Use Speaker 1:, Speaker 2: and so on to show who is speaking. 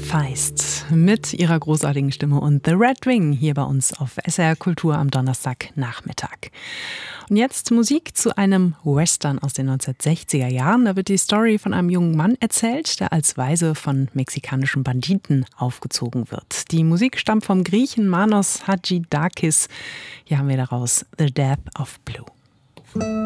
Speaker 1: Feist mit ihrer großartigen Stimme und The Red Wing hier bei uns auf SR Kultur am Donnerstagnachmittag. Und jetzt Musik zu einem Western aus den 1960er Jahren. Da wird die Story von einem jungen Mann erzählt, der als Waise von mexikanischen Banditen aufgezogen wird. Die Musik stammt vom Griechen Manos Hadjidakis. Hier haben wir daraus The Death of Blue.